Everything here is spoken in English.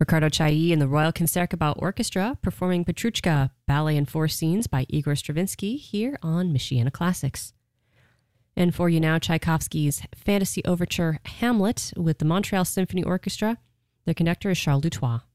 Ricardo Chailly and the Royal Concertgebouw Orchestra performing Petrushka, Ballet in Four Scenes by Igor Stravinsky here on Michiana Classics. And for you now, Tchaikovsky's Fantasy Overture Hamlet with the Montreal Symphony Orchestra. Their conductor is Charles Dutoit.